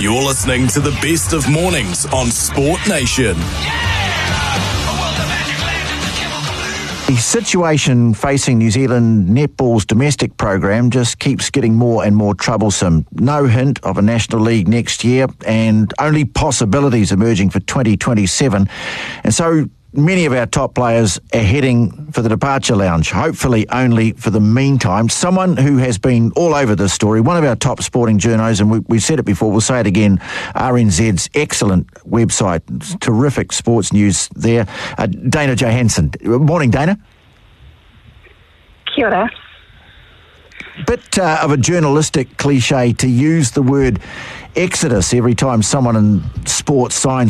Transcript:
You're listening to the best of mornings on Sport Nation. The situation facing New Zealand netball's domestic program just keeps getting more and more troublesome. No hint of a National League next year and only possibilities emerging for 2027. And so many of our top players are heading for the departure lounge, hopefully only for the meantime. Someone who has been all over this story, one of our top sporting journos, and we've said it before, we'll say it again, RNZ's excellent website, terrific sports news there, Dana Johansson. Morning, Dana. Kia ora. Bit of a journalistic cliche to use the word exodus every time someone in sports signs